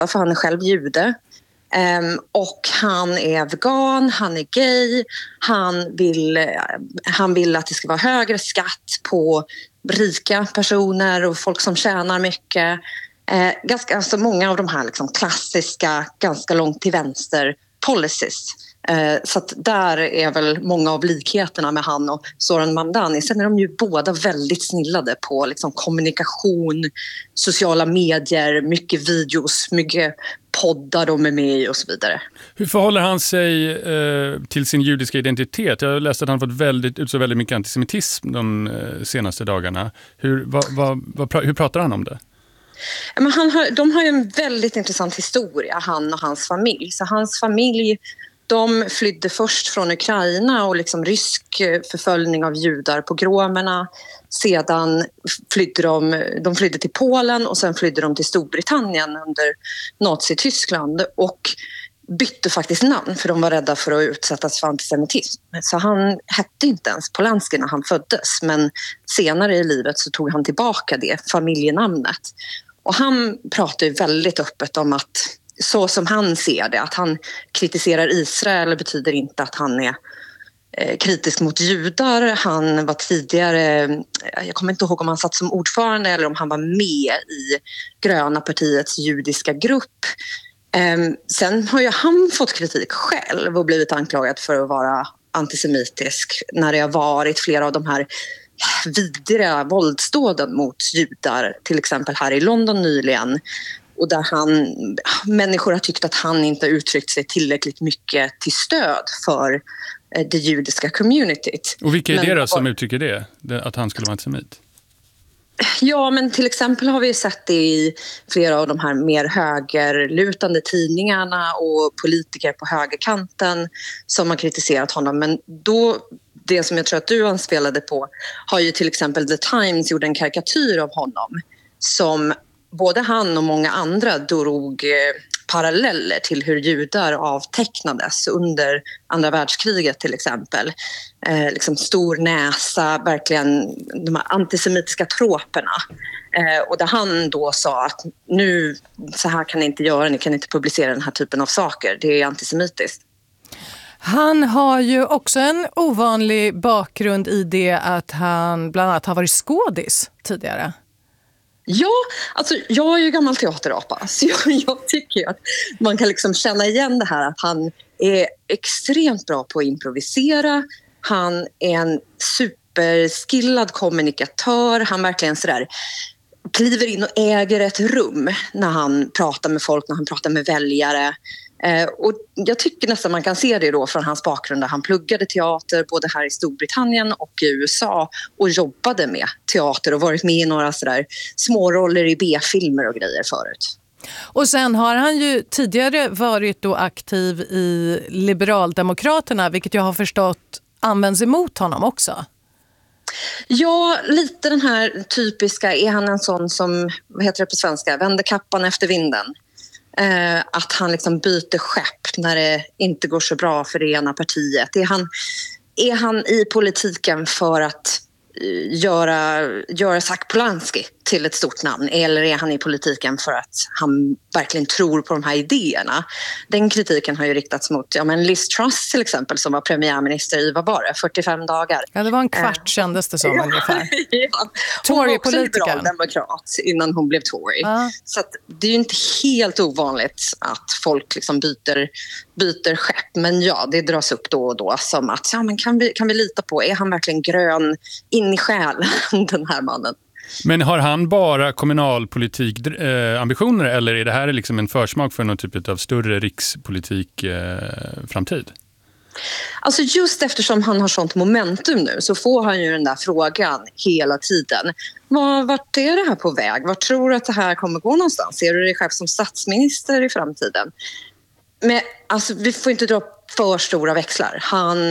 för han är själv jude. Och han är vegan, han är gay, han vill att det ska vara högre skatt på rika personer och folk som tjänar mycket. Alltså många av de här liksom klassiska, ganska långt till vänster policies. Så att där är väl många av likheterna med han och Zoran Mamdani. Sen är de ju båda väldigt snillade på liksom kommunikation, sociala medier, mycket videos, mycket poddar de är med i och så vidare. Hur förhåller han sig till sin judiska identitet? Jag läste att han fått utså väldigt mycket antisemitism de senaste dagarna. Hur pratar han om det? Men de har ju en väldigt intressant historia, han och hans familj. Så hans familj, de flydde först från Ukraina och liksom rysk förföljning av judar, pogromerna. Sedan flydde de flydde till Polen och sen flydde de till Storbritannien under Nazityskland och bytte faktiskt namn för de var rädda för att utsättas för antisemitism. Så han hette inte ens Polanski när han föddes, men senare i livet så tog han tillbaka det familjenamnet. Och han pratar ju väldigt öppet om att så som han ser det, att han kritiserar Israel betyder inte att han är kritisk mot judar. Han var tidigare, jag kommer inte ihåg om han satt som ordförande eller om han var med i Gröna partiets judiska grupp. Sen har ju han fått kritik själv och blivit anklagad för att vara antisemitisk när det har varit flera av de här vidriga våldsdåden mot judar, till exempel här i London nyligen. Och där människor har tyckt att han inte har uttryckt sig tillräckligt mycket till stöd för det judiska communityt. Och vilka är det då som uttrycker det? Att han skulle vara antisemit? Ja, men till exempel har vi sett det i flera av de här mer högerlutande tidningarna och politiker på högerkanten som har kritiserat honom. Men då, det som jag tror att du anspelade på, har ju till exempel The Times gjort en karikatyr av honom som både han och många andra drog paralleller till hur judar avtecknades under andra världskriget till exempel. Liksom stor näsa, verkligen de här antisemitiska troperna. Och där han då sa att nu, så här kan ni inte göra, ni kan inte publicera den här typen av saker, det är antisemitiskt. Han har ju också en ovanlig bakgrund i det att han bland annat har varit skådis tidigare. Ja, alltså jag är ju gammal teaterapa så jag tycker att man kan liksom känna igen det här att han är extremt bra på att improvisera. Han är en superskillad kommunikatör. Han verkligen sådär kliver in och äger ett rum när han pratar med folk, när han pratar med väljare. Och jag tycker nästan man kan se det då från hans bakgrund där han pluggade teater både här i Storbritannien och i USA och jobbade med teater och varit med i några sådär småroller i B-filmer och grejer förut. Och sen har han ju tidigare varit då aktiv i Liberaldemokraterna, vilket jag har förstått används emot honom också. Ja, lite den här typiska, är han en sån som, vad heter det på svenska, vänder kappan efter vinden? Att han liksom byter skepp när det inte går så bra för det ena partiet. Är han i politiken för att göra Zach Polanski till ett stort namn eller är han i politiken för att han verkligen tror på de här idéerna? Den kritiken har ju riktats mot Liz Truss till exempel som var premiärminister i, vad var det, 45 dagar. Ja, det var en kvart kändes det som ungefär. Ja. Hon var också liberal demokrat innan hon blev Tory. Så att det är ju inte helt ovanligt att folk liksom byter skepp. Men ja, det dras upp då och då som att men kan vi lita på, är han verkligen grön in i själen den här mannen? Men har han bara kommunalpolitik ambitioner eller är det här liksom en försmak för någon typ av större rikspolitik framtid? Alltså just eftersom han har sånt momentum nu så får han ju den där frågan hela tiden. Vart är det här på väg? Vart tror du att det här kommer gå någonstans? Ser du dig själv som statsminister i framtiden? Men alltså, vi får inte dra för stora växlar.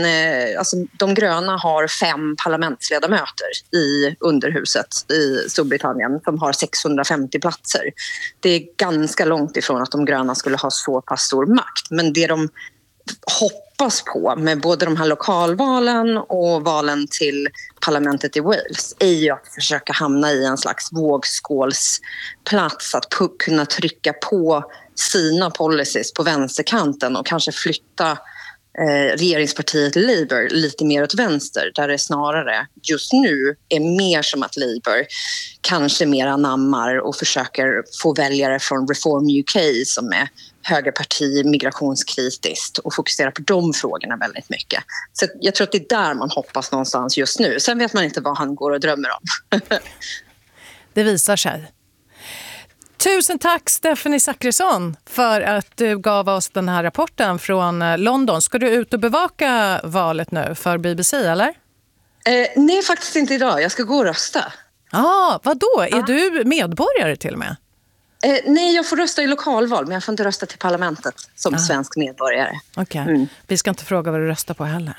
De gröna har 5 parlamentsledamöter i underhuset i Storbritannien som har 650 platser. Det är ganska långt ifrån att de gröna skulle ha så pass stor makt. Men det de hoppas på med både de här lokalvalen och valen till parlamentet i Wales är ju att försöka hamna i en slags vågskålsplats, att kunna trycka på sina policies på vänsterkanten och kanske flytta regeringspartiet Labour lite mer åt vänster, där det snarare just nu är mer som att Labour kanske mer anammar och försöker få väljare från Reform UK som är högerparti, migrationskritiskt, och fokusera på de frågorna väldigt mycket. Så jag tror att det är där man hoppas någonstans just nu. Sen vet man inte vad han går och drömmer om. Det visar sig. Tusen tack Stephanie Zackrisson för att du gav oss den här rapporten från London. Ska du ut och bevaka valet nu för BBC eller? Nej, faktiskt inte idag. Jag ska gå och rösta. Vadå? Är du medborgare till och med? Nej, jag får rösta i lokalval, men jag får inte rösta till parlamentet som svensk medborgare. Okej. Vi ska inte fråga vad du röstar på heller.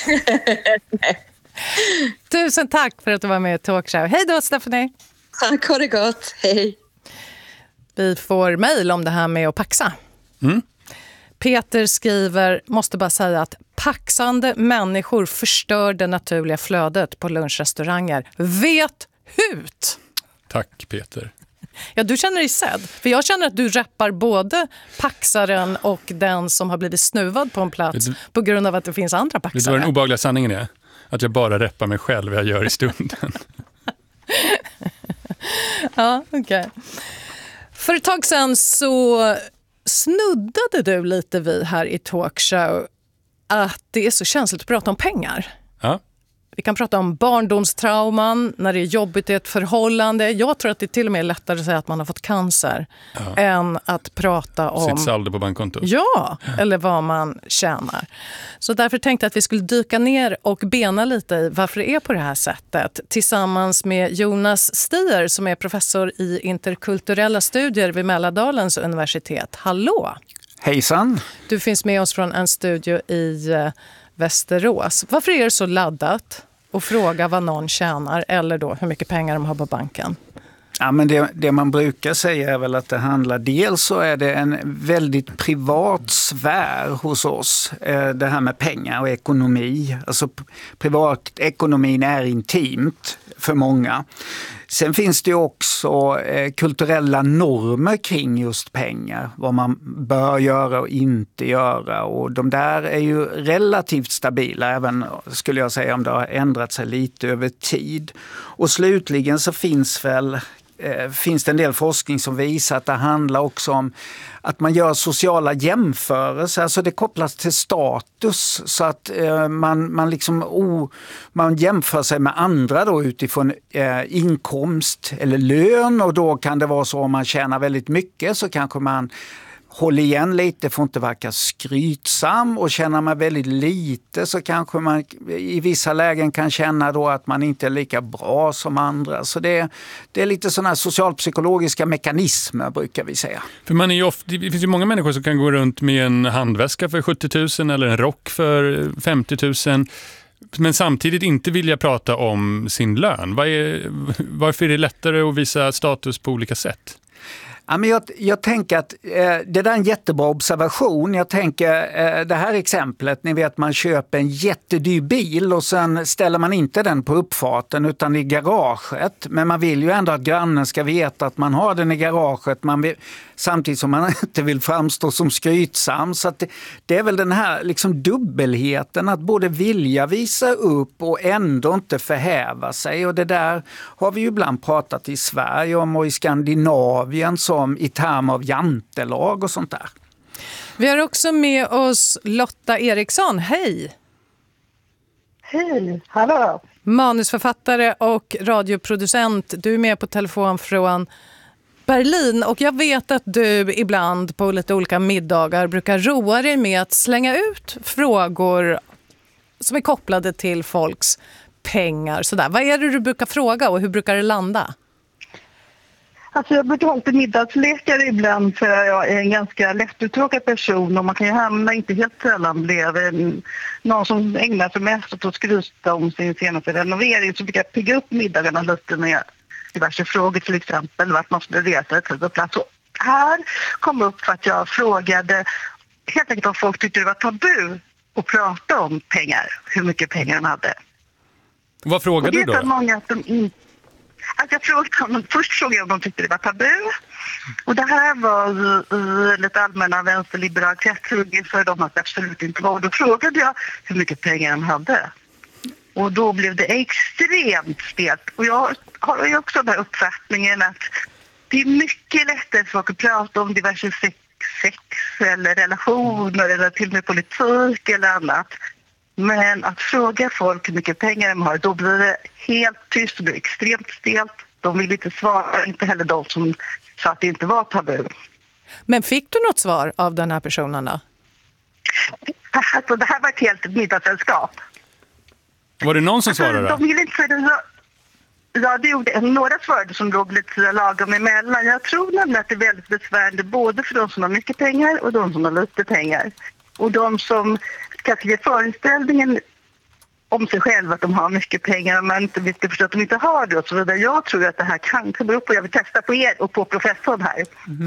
Tusen tack för att du var med i Talkshow. Hej då Stephanie! Tack, ha det gott. Hej! Vi får mejl om det här med att paxa. Peter skriver, måste bara säga att paxande människor förstör det naturliga flödet på lunchrestauranger. Vet hut! Tack Peter. Ja, du känner dig sedd. För jag känner att du rappar både paxaren och den som har blivit snuvad på en plats på grund av att det finns andra paxare. Det var den obehagliga sanningen är att jag bara rappar mig själv vad jag gör i stunden. Ja, okej. För ett tag sedan så snuddade du lite vid här i Talkshow att det är så känsligt att prata om pengar. Ja. Vi kan prata om barndomstrauman, när det är jobbigt i ett förhållande. Jag tror att det till och med är lättare att säga att man har fått cancer än att prata om sitt saldo på bankkontot. Ja, eller vad man tjänar. Så därför tänkte jag att vi skulle dyka ner och bena lite i varför det är på det här sättet. Tillsammans med Jonas Stier som är professor i interkulturella studier vid Mälardalens universitet. Hallå! Hejsan! Du finns med oss från en studio i Västerås. Varför är det så laddat att fråga vad någon tjänar eller då hur mycket pengar de har på banken? Ja, men det man brukar säga är väl att det handlar, dels så är det en väldigt privat sfär hos oss, det här med pengar och ekonomi. Alltså privatekonomin är intimt för många. Sen finns det också kulturella normer kring just pengar, vad man bör göra och inte göra, och de där är ju relativt stabila, även skulle jag säga om det har ändrat sig lite över tid. Och slutligen så finns det en del forskning som visar att det handlar också om att man gör sociala jämförelser, alltså det kopplas till status, så att man jämför sig med andra då utifrån inkomst eller lön, och då kan det vara så om man tjänar väldigt mycket så kanske man håll igen lite, får inte verka skrytsam, och känner man väldigt lite så kanske man i vissa lägen kan känna då att man inte är lika bra som andra. Så det är lite sådana här socialpsykologiska mekanismer brukar vi säga. För det finns ju många människor som kan gå runt med en handväska för 70 000 eller en rock för 50 000 men samtidigt inte vilja prata om sin lön. Varför är det lättare att visa status på olika sätt? Ja, men jag tänker att det där är en jättebra observation. Jag tänker det här exemplet, ni vet man köper en jättedyr bil och sen ställer man inte den på uppfarten utan i garaget. Men man vill ju ändå att grannen ska veta att man har den i garaget. Samtidigt som man inte vill framstå som skrytsam. Så att det är väl den här liksom dubbelheten att både vilja visa upp och ändå inte förhäva sig. Och det där har vi ju ibland pratat i Sverige om och i Skandinavien som i termer av jantelag och sånt där. Vi har också med oss Lotta Eriksson. Hej! Hej, hallå! Manusförfattare och radioproducent. Du är med på telefon från Berlin, och jag vet att du ibland på lite olika middagar brukar roa dig med att slänga ut frågor som är kopplade till folks pengar. Sådär. Vad är det du brukar fråga och hur brukar det landa? Alltså jag brukar ha lite middagslekar ibland för jag är en ganska lättuttråkad person och man kan ju hamna, inte helt sällan bredvid någon som ägnar sig mest åt att skryta om sin senaste renovering, så brukar jag pigga upp middagarna lite med diverse frågor, till exempel vart man skulle resa på plats. Och här kom upp för att jag frågade helt enkelt om folk tyckte det var tabu att prata om pengar, hur mycket pengar de hade. Vad frågade du då? Många att de inte... Alltså först frågade jag om de tyckte det var tabu. Och det här var i lite allmänna vänsterliberala kretsar för de att absolut inte var. Och då frågade jag hur mycket pengar de hade. Och då blev det extremt stelt. Och jag har ju också den här uppfattningen att det är mycket lättare för folk att prata om diverse sex eller relationer eller till och med politik eller annat. Men att fråga folk hur mycket pengar de har, då blir det helt tyst, det blir extremt stelt. De vill inte svara, inte heller de som sa att det inte var tabu. Men fick du något svar av den här personen då? Alltså, det här var ett helt middagssällskap. Var det någon som svarade? De ville inte säga. Ja, det gjorde några svarade som låg lite lagom emellan. Jag tror nämligen att det är väldigt besvärande både för de som har mycket pengar och de som har lite pengar. Och de som kanske ger föreställningen om sig själva att de har mycket pengar men inte vill förstå att de inte har det och så vidare. Jag tror att det här kanske beror på, jag vill testa på er och på professorn här.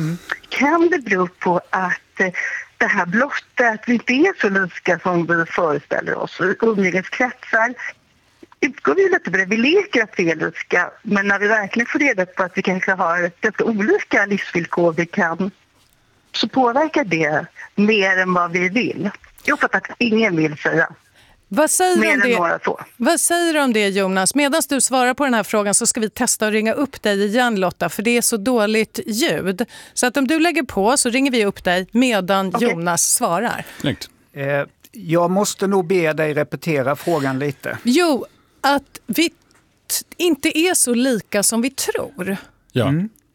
Kan det bero på att det här blottar att vi inte är så lika som vi föreställer oss? Umgängeskretsar utgår vi lite på det. Vi leker att vi är lika, men när vi verkligen får reda på att vi kanske har ganska olika livsvillkor vi kan, så påverkar det mer än vad vi vill. Jag uppfattar att ingen vill säga. Vad säger du om det? Så. Vad säger du om det, Jonas? Medan du svarar på den här frågan så ska vi testa att ringa upp dig igen, Lotta, för det är så dåligt ljud. Så att om du lägger på så ringer vi upp dig medan Jonas svarar. Snyggt. Jag måste nog be dig repetera frågan lite. Jo, att vi inte är så lika som vi tror. Ja.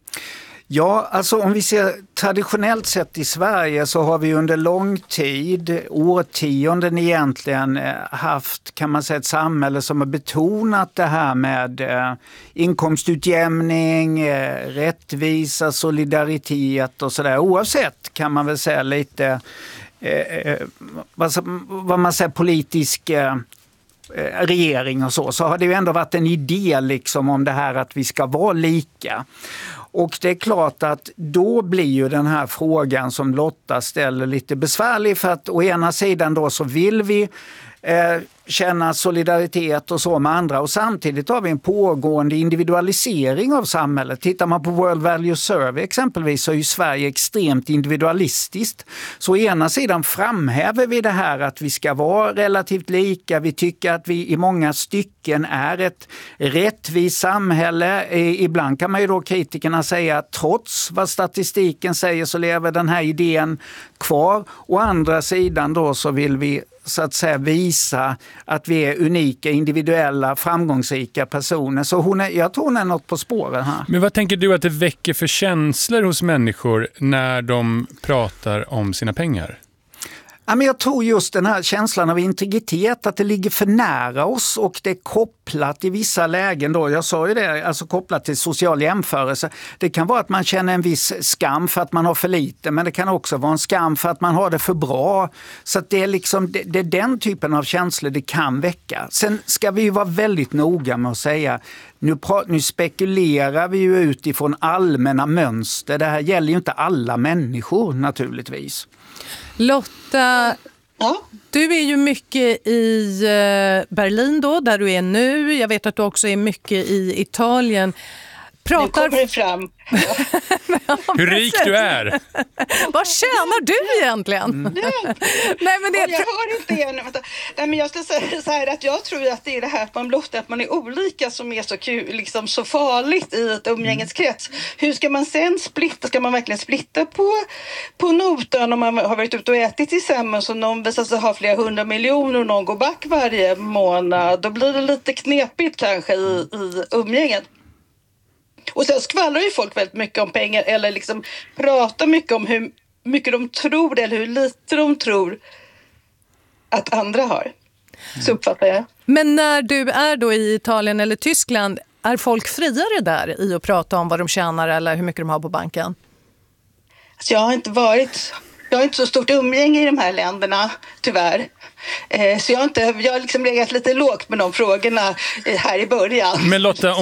Ja, alltså om vi ser traditionellt sett i Sverige så har vi under lång tid, årtionden egentligen, haft, kan man säga, ett samhälle som har betonat det här med inkomstutjämning, rättvisa, solidaritet och sådär. Oavsett, kan man väl säga, lite vad man säger, politisk regering och så har det ju ändå varit en idé liksom om det här att vi ska vara lika. Och det är klart att då blir ju den här frågan som Lotta ställer lite besvärlig, för att å ena sidan då så vill vi känna solidaritet och så med andra, och samtidigt har vi en pågående individualisering av samhället. Tittar man på World Value Survey exempelvis så är ju Sverige extremt individualistiskt. Så å ena sidan framhäver vi det här att vi ska vara relativt lika, vi tycker att vi i många stycken är ett rättvist samhälle. Ibland kan man ju då kritikerna säga att trots vad statistiken säger så lever den här idén kvar. Å andra sidan då så vill vi så att säga visa att vi är unika, individuella, framgångsrika personer. Så jag tror hon är något på spåren här. Men vad tänker du att det väcker för känslor hos människor när de pratar om sina pengar? Ja, men jag tror just den här känslan av integritet, att det ligger för nära oss och det är kopplat i vissa lägen då, jag sa ju det, alltså kopplat till social jämförelse. Det kan vara att man känner en viss skam för att man har för lite, men det kan också vara en skam för att man har det för bra. Så att det är liksom, det är den typen av känslor det kan väcka. Sen ska vi ju vara väldigt noga med att säga, nu spekulerar vi ju utifrån allmänna mönster. Det här gäller ju inte alla människor naturligtvis. Lotta, du är ju mycket i Berlin då, där du är nu. Jag vet att du också är mycket i Italien. Nu kommer det fram. Hur rik du är! Vad tjänar du egentligen? Nej, men jag hör inte igen. Nej, men jag ska säga så här att jag tror att det är det här att man blottar att man är olika som är så kul, liksom så farligt i ett umgängeskrets. Hur ska man sen splitta? Ska man verkligen splitta på notan om man har varit ute och ätit tillsammans och någon visar sig ha flera 100 miljoner och någon går back varje månad? Då blir det lite knepigt kanske i umgänget. Och sen skvallrar ju folk väldigt mycket om pengar eller liksom pratar mycket om hur mycket de tror eller hur lite de tror att andra har. Så uppfattar jag. Men när du är då i Italien eller Tyskland, är folk friare där i att prata om vad de tjänar eller hur mycket de har på banken? Alltså jag har inte så stort umgänge i de här länderna, tyvärr. Så jag har liksom legat lite lågt med de frågorna här i början. Men Lotta,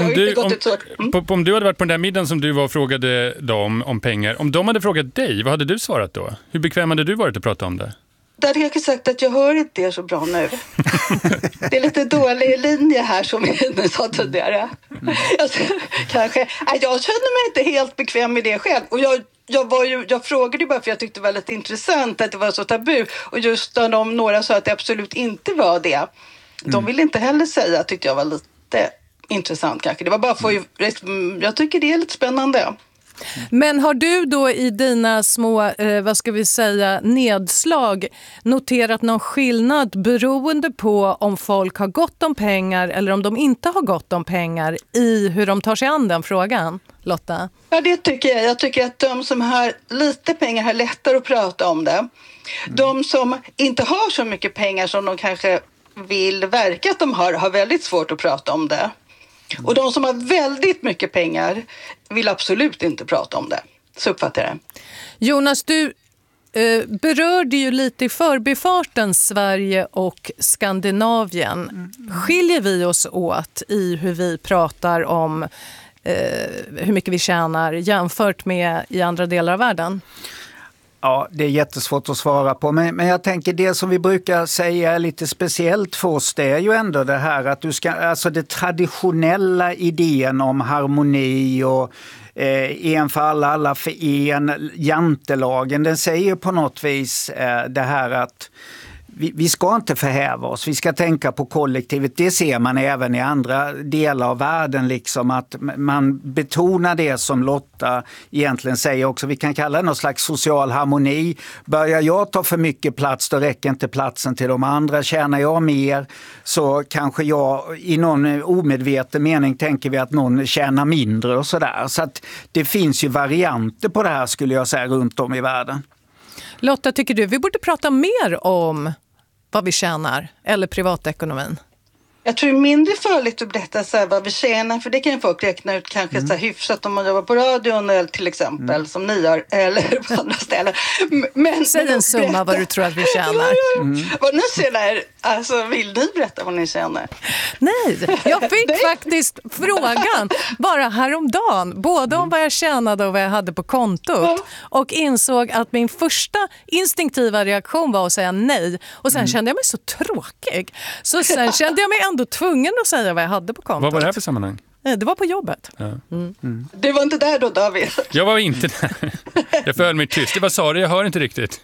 om du hade varit på den där middagen som du var och frågade dem om pengar, om de hade frågat dig, vad hade du svarat då? Hur bekväm hade du varit att prata om det? hade jag kanske sagt att jag hör inte er så bra nu. Det är lite dålig linje här som ni sa tidigare. Kanske, jag känner mig inte helt bekväm med det själv. Och jag frågade ju bara för jag tyckte det var lite intressant att det var så tabu. Och just när några sa att det absolut inte var det. De ville inte heller säga, tyckte jag var lite intressant kanske. Det var bara för jag tycker det är lite spännande. Men har du då i dina små, nedslag noterat någon skillnad beroende på om folk har gott om pengar eller om de inte har gott om pengar i hur de tar sig an den frågan, Lotta? Ja, det tycker jag. Jag tycker att de som har lite pengar har lättare att prata om det. De som inte har så mycket pengar som de kanske vill verka att de har väldigt svårt att prata om det. Och de som har väldigt mycket pengar vill absolut inte prata om det. Så uppfattar jag det. Jonas, du berörde ju lite i förbifarten Sverige och Skandinavien. Skiljer vi oss åt i hur vi pratar om hur mycket vi tjänar jämfört med i andra delar av världen? Ja, det är jättesvårt att svara på. Men jag tänker det som vi brukar säga är lite speciellt för oss, det är ju ändå det här att alltså det traditionella idén om harmoni och en för alla för en, jantelagen, den säger på något vis det här att vi ska inte förhäva oss, vi ska tänka på kollektivet. Det ser man även i andra delar av världen, liksom att man betonar det som Lotta egentligen säger också. Vi kan kalla det någon slags social harmoni. Börjar jag ta för mycket plats, då räcker inte platsen till de andra. Tjänar jag mer så kanske jag i någon omedveten mening tänker vi att någon tjänar mindre och sådär. Så att det finns ju varianter på det här, skulle jag säga, runt om i världen. Lotta, tycker du vi borde prata mer om vad vi tjänar eller privatekonomin? Jag tror det är mindre farligt att berätta så här vad vi tjänar, för det kan ju folk räkna ut kanske så här hyfsat om man jobbar på radion eller till exempel som ni gör eller på andra ställen. Säg en summa vad du tror att vi tjänar. Vad ni tjänar, alltså vill ni berätta vad ni tjänar? Nej, jag fick faktiskt frågan bara häromdagen, både om vad jag tjänade och vad jag hade på kontot och insåg att min första instinktiva reaktion var att säga nej och sen kände jag mig så tråkig. Så sen kände jag mig ändå tvungen att säga vad jag hade på kontot. Vad var det här för sammanhang? Det var på jobbet. Ja. Du var inte där då, David? Jag var inte där. Jag förhöll mig tyst. Vad sa du? Jag hör inte riktigt.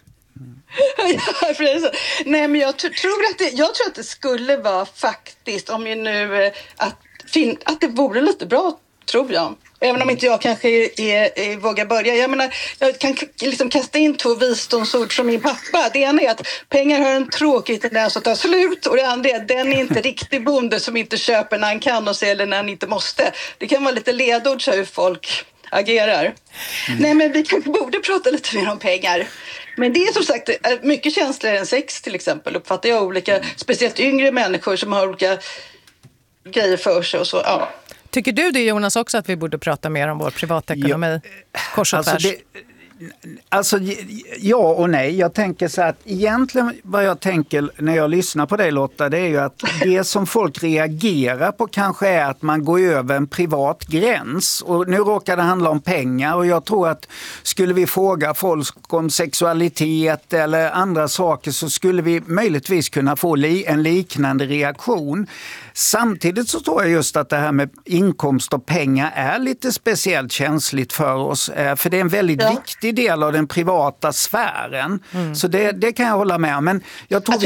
Nej, men jag tror att det skulle vara faktiskt, om jag nu att det vore lite bra, tror jag. Även om inte jag kanske vågar börja. Jag menar, jag kan liksom kasta in 2 visdomsord från min pappa. Det ena är att pengar har en tråkig tendens att ta slut. Och det andra är att den är inte riktig bonde som inte köper när han kan och säljer när han inte måste. Det kan vara lite ledord så hur folk agerar. Nej, men vi kanske borde prata lite mer om pengar. Men det är som sagt mycket känsligare än sex till exempel. Uppfattar jag olika, speciellt yngre människor som har olika grejer för sig och så, ja. Tycker du det, Jonas, också att vi borde prata mer om vår privatekonomi? Kors och tvärs. Alltså ja och nej. Jag tänker så att egentligen vad jag tänker när jag lyssnar på dig, Lotta, det är ju att det som folk reagerar på kanske är att man går över en privat gräns. Och nu råkar det handla om pengar och jag tror att skulle vi fråga folk om sexualitet eller andra saker så skulle vi möjligtvis kunna få en liknande reaktion. Samtidigt så tror jag just att det här med inkomst och pengar är lite speciellt känsligt för oss. För det är en väldigt viktig del av den privata sfären. Så det kan jag hålla med om. Men jag tror,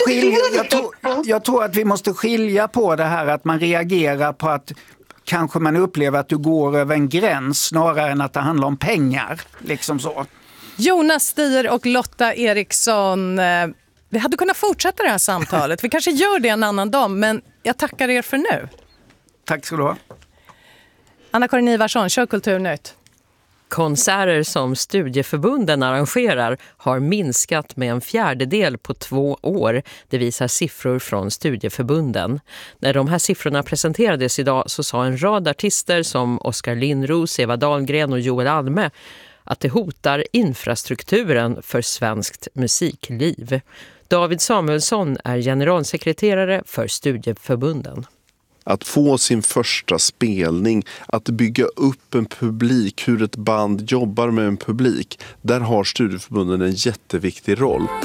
jag tror att vi måste skilja på det här att man reagerar på att kanske man upplever att du går över en gräns snarare än att det handlar om pengar. Liksom så. Jonas Stier och Lotta Eriksson, vi hade kunnat fortsätta det här samtalet. Vi kanske gör det en annan dag, men jag tackar er för nu. Tack ska du ha. Anna-Karin Ivarsson, kör Kulturnytt. Konserter som studieförbunden arrangerar har minskat med 1/4 på 2 år. Det visar siffror från studieförbunden. När de här siffrorna presenterades idag så sa en rad artister som Oskar Lindros, Eva Dahlgren och Joel Alme att det hotar infrastrukturen för svenskt musikliv. David Samuelsson är generalsekreterare för studieförbunden. Att få sin första spelning, att bygga upp en publik, hur ett band jobbar med en publik, där har studieförbunden en jätteviktig roll.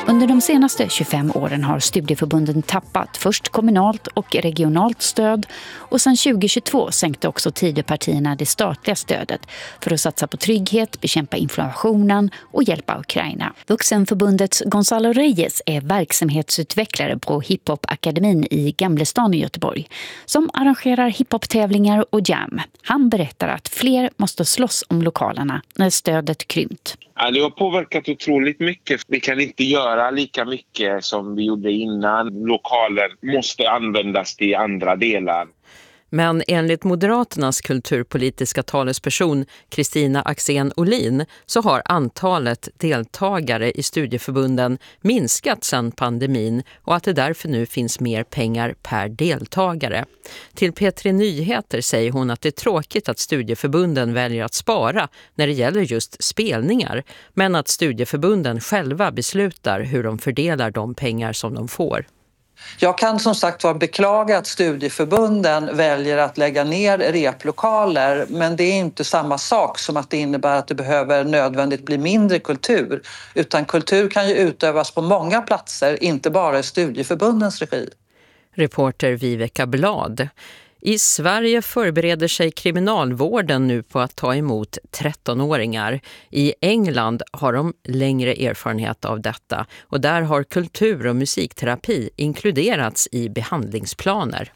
Under de senaste 25 åren har studieförbunden tappat först kommunalt och regionalt stöd och sedan 2022 sänkte också Tidöpartierna det statliga stödet för att satsa på trygghet, bekämpa inflationen och hjälpa Ukraina. Vuxenförbundets Gonzalo Reyes är verksamhetsutvecklare på Hiphop-akademin i Gamlestan i Göteborg som arrangerar hiphop-tävlingar och jam. Han berättar att fler måste slåss om lokalerna när stödet krympt. Ja, det har påverkat otroligt mycket. Vi kan inte göra lika mycket som vi gjorde innan. Lokaler måste användas till andra delar. Men enligt Moderaternas kulturpolitiska talesperson Kristina Axén Olin så har antalet deltagare i studieförbunden minskat sedan pandemin och att det därför nu finns mer pengar per deltagare. Till P3 Nyheter säger hon att det är tråkigt att studieförbunden väljer att spara när det gäller just spelningar, men att studieförbunden själva beslutar hur de fördelar de pengar som de får. Jag kan som sagt beklaga att studieförbunden väljer att lägga ner replokaler, men det är inte samma sak som att det innebär att det behöver nödvändigt bli mindre kultur, utan kultur kan ju utövas på många platser, inte bara i studieförbundens regi. Reporter Viveka Blad. I Sverige förbereder sig kriminalvården nu på att ta emot 13-åringar. I England har de längre erfarenhet av detta och där har kultur- och musikterapi inkluderats i behandlingsplaner.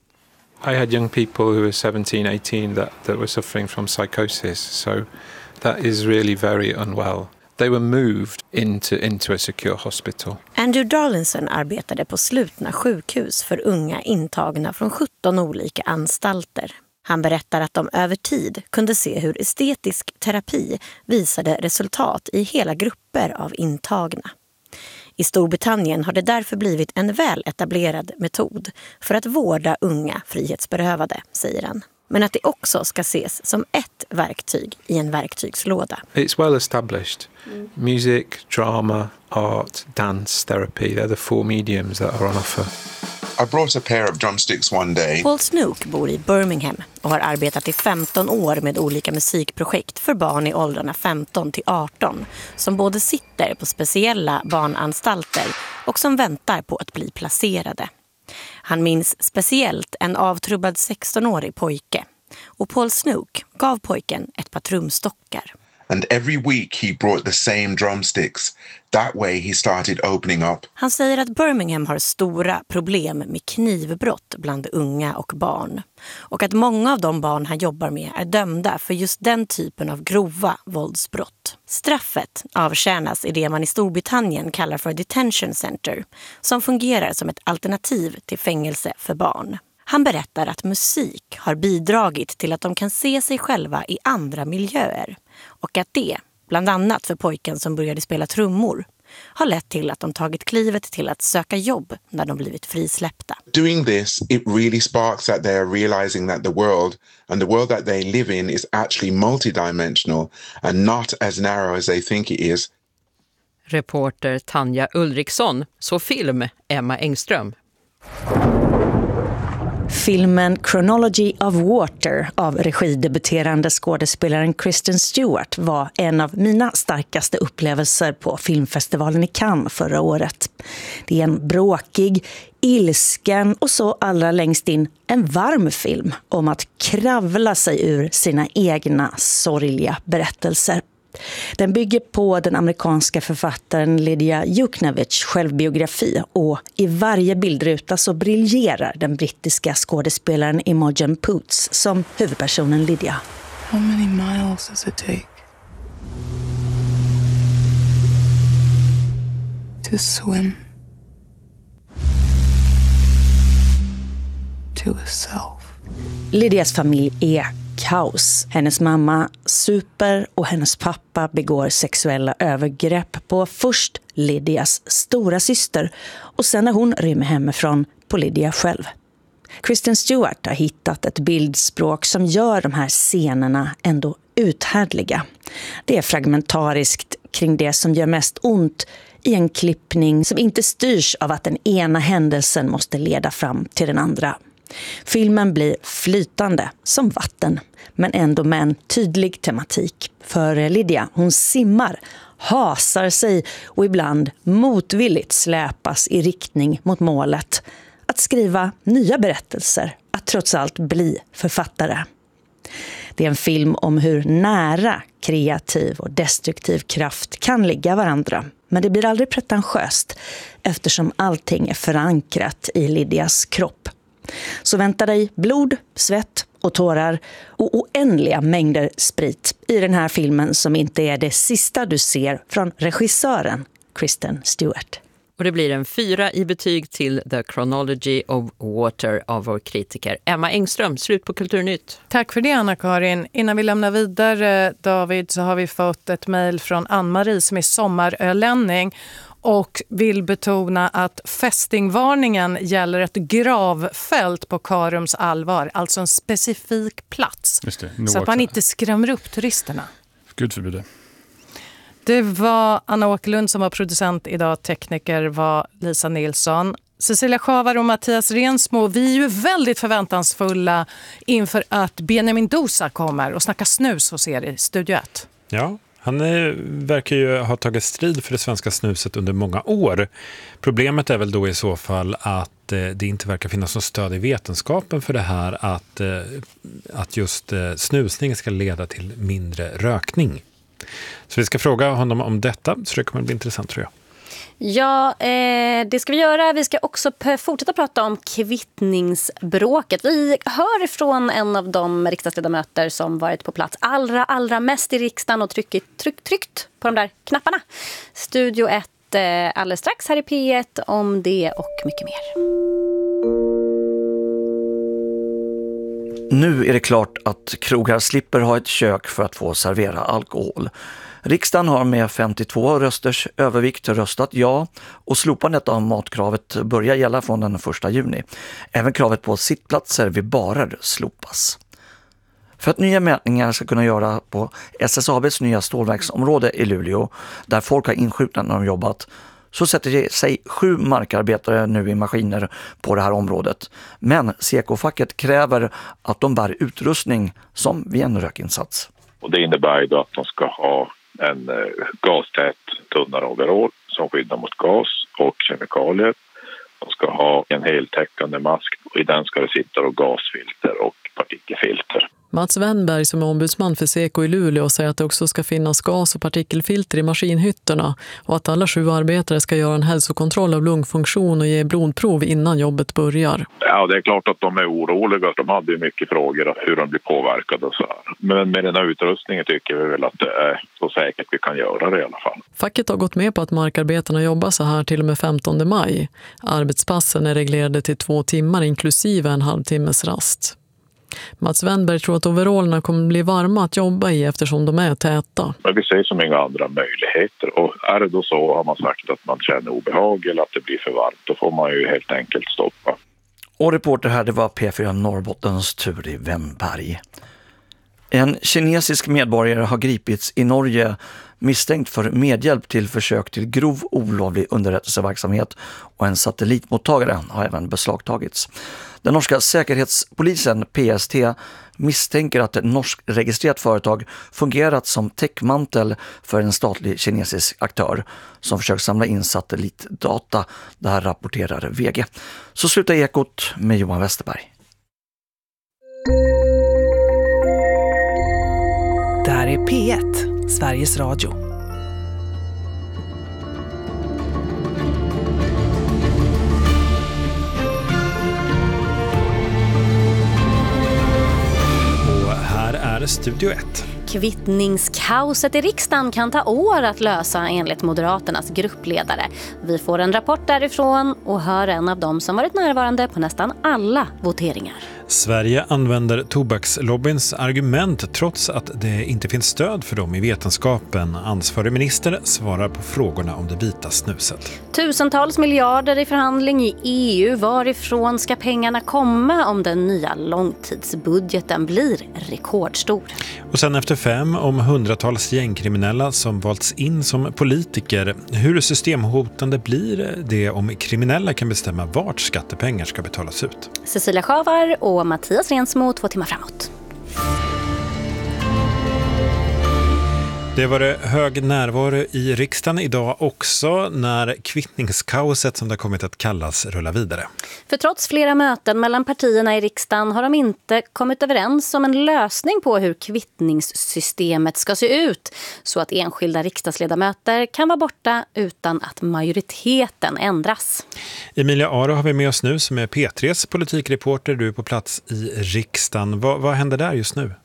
I had young people who were 17, 18 that were suffering from psychosis, so that is really very unwell. They were moved into a secure hospital. Andrew Darlinson arbetade på slutna sjukhus för unga intagna från 17 olika anstalter. Han berättar att de över tid kunde se hur estetisk terapi visade resultat i hela grupper av intagna. I Storbritannien har det därför blivit en väl etablerad metod för att vårda unga frihetsberövade, säger han. Men att det också ska ses som ett verktyg i en verktygslåda. It's well established. Music, drama, art, dance, therapy, they're the 4 mediums that are on offer. I brought a pair of drumsticks one day. Paul Snook bor i Birmingham och har arbetat i 15 år med olika musikprojekt för barn i åldrarna 15 till 18 som både sitter på speciella barnanstalter och som väntar på att bli placerade. Han minns speciellt en avtrubbad 16-årig pojke och Paul Snook gav pojken ett par trumstockar. And every week he brought the same drumsticks. That way he started opening up. Han säger att Birmingham har stora problem med knivbrott bland unga och barn. Och att många av de barn han jobbar med är dömda för just den typen av grova våldsbrott. Straffet avtjänas i det man i Storbritannien kallar för detention center, som fungerar som ett alternativ till fängelse för barn. Han berättar att musik har bidragit till att de kan se sig själva i andra miljöer och att det, bland annat för pojken som började spela trummor, har lett till att de tagit klivet till att söka jobb när de blivit frisläppta. Doing this, it really sparks that they are realizing that the world that they live in is actually multidimensional and not as narrow as they think it is. Reporter Tanja Ulriksson. Så film, Emma Engström. Filmen Chronology of Water av regidebuterande skådespelaren Kristen Stewart var en av mina starkaste upplevelser på filmfestivalen i Cannes förra året. Det är en bråkig, ilsken och så allra längst in en varm film om att kravla sig ur sina egna sorgliga berättelser. Den bygger på den amerikanska författaren Lydia Yuknavitchs självbiografi och i varje bildruta så briljerar den brittiska skådespelaren Imogen Poots som huvudpersonen Lydia. How many miles does it take to swim to a self? Lydias familj är kaos. Hennes mamma super och hennes pappa begår sexuella övergrepp på först Lydias stora syster och sen när hon rymmer hemifrån på Lydia själv. Kristen Stewart har hittat ett bildspråk som gör de här scenerna ändå uthärdliga. Det är fragmentariskt kring det som gör mest ont i en klippning som inte styrs av att den ena händelsen måste leda fram till den andra. Filmen blir flytande som vatten, men ändå med en tydlig tematik. För Lydia, hon simmar, hasar sig och ibland motvilligt släpas i riktning mot målet. Att skriva nya berättelser, att trots allt bli författare. Det är en film om hur nära kreativ och destruktiv kraft kan ligga varandra. Men det blir aldrig pretentiöst eftersom allting är förankrat i Lydias kropp. Så vänta dig blod, svett och tårar och oändliga mängder sprit i den här filmen som inte är det sista du ser från regissören Kristen Stewart. Och det blir en 4 i betyg till The Chronology of Water av vår kritiker Emma Engström. Slut på Kulturnytt. Tack för det, Anna-Karin. Innan vi lämnar vidare, David, så har vi fått ett mejl från Ann-Marie som är sommarölänning och vill betona att fästingvarningen gäller ett gravfält på Karums Allvar, alltså en specifik plats. Just det, så att man inte skrämmer upp turisterna. Gud förbjuder. Det var Anna Åkerlund som var producent idag, tekniker var Lisa Nilsson. Cecilia Schavar och Mattias Rensmo, vi är ju väldigt förväntansfulla inför att Benjamin Dosa kommer och snackar snus hos er i Studio 1. Ja, han verkar ju ha tagit strid för det svenska snuset under många år. Problemet är väl då i så fall att det inte verkar finnas något stöd i vetenskapen för det här att just snusning ska leda till mindre rökning. Så vi ska fråga honom om detta, så det kommer bli intressant tror jag. Ja, det ska vi göra. Vi ska också fortsätta prata om kvittningsbråket. Vi hör från en av de riksdagsledamöter som varit på plats allra mest i riksdagen och tryckt på de där knapparna. Studio 1 alldeles strax här i P1 om det och mycket mer. Nu är det klart att krogar slipper ha ett kök för att få servera alkohol. Riksdagen har med 52 rösters övervikt röstat ja och slopandet av matkravet börjar gälla från den 1 juni. Även kravet på sittplatser vid barer slopas. För att nya mätningar ska kunna göra på SSABs nya stålverksområde i Luleå, där folk har inskjutna när de jobbat, så sätter sig 7 markarbetare nu i maskiner på det här området. Men SEKO-facket kräver att de bär utrustning som vid en rökinsats. Och det innebär då att de ska ha en gastät tunnare overall som skyddar mot gas och kemikalier. De ska ha en heltäckande mask och i den ska det sitta gasfilter och partikelfilter. Mats Wennberg som är ombudsman för SEKO i Luleå säger att det också ska finnas gas- och partikelfilter i maskinhytterna och att alla 7 arbetare ska göra en hälsokontroll av lungfunktion och ge blodprov innan jobbet börjar. Ja, det är klart att de är oroliga. De hade ju mycket frågor om hur de blir påverkade och så här. Men med den här utrustningen tycker vi väl att det är så säkert vi kan göra det i alla fall. Facket har gått med på att markarbetarna jobbar så här till och med 15 maj. Arbetspassen är reglerade till 2 timmar inklusive en halvtimmes rast. Mats Wennberg tror att overallerna kommer bli varma att jobba i eftersom de är täta. Men vi ser som inga andra möjligheter. Och är det då så har man sagt att man känner obehag eller att det blir för varmt, då får man ju helt enkelt stoppa. Och reporter här, det var P4 Norrbottens tur i Wennberg. En kinesisk medborgare har gripits i Norge misstänkt för medhjälp till försök till grov olovlig underrättelseverksamhet och en satellitmottagare har även beslagtagits. Den norska säkerhetspolisen PST misstänker att ett norskregistrerat företag fungerat som täckmantel för en statlig kinesisk aktör som försöker samla in satellitdata. Det här rapporterar VG. Så slutar Ekot med Johan Westerberg. Det här är P1, Sveriges Radio. Studio 1. Kvittningskaoset i riksdagen kan ta år att lösa enligt Moderaternas gruppledare. Vi får en rapport därifrån och hör en av dem som varit närvarande på nästan alla voteringar. Sverige använder tobakslobbyns argument trots att det inte finns stöd för dem i vetenskapen. Ansvarig minister svarar på frågorna om det vita snuset. Tusentals miljarder i förhandling i EU. Varifrån ska pengarna komma om den nya långtidsbudgeten blir rekordstor? Och sen efter 5 om hundratals gängkriminella som valts in som politiker. Hur systemhotande blir det om kriminella kan bestämma vart skattepengar ska betalas ut? Cecilia Schavar och Mattias Rensmo 2 timmar framåt. Det var det hög närvaro i riksdagen idag också när kvittningskaoset som det har kommit att kallas rullar vidare. För trots flera möten mellan partierna i riksdagen har de inte kommit överens om en lösning på hur kvittningssystemet ska se ut så att enskilda riksdagsledamöter kan vara borta utan att majoriteten ändras. Emilia Aro har vi med oss nu som är P3s politikreporter. Du är på plats i riksdagen. Vad händer där just nu?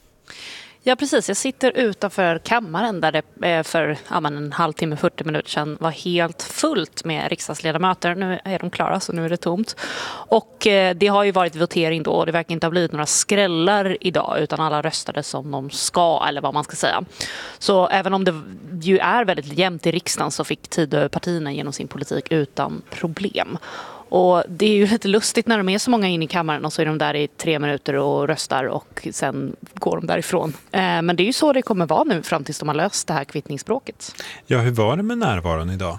Ja, precis. Jag sitter utanför kammaren där det för en halvtimme, 40 minuter sedan var helt fullt med riksdagsledamöter. Nu är de klara, så nu är det tomt. Och det har ju varit votering då och det verkar inte ha blivit några skrällar idag utan alla röstade som de ska, eller vad man ska säga. Så även om det ju är väldigt jämnt i riksdagen så fick Tidöpartierna genom sin politik utan problem. Och det är ju lite lustigt när de är så många in i kammaren och så är de där i 3 minuter och röstar och sen går de därifrån. Men det är ju så det kommer vara nu fram tills de har löst det här kvittningsspråket. Ja, hur var det med närvaron idag?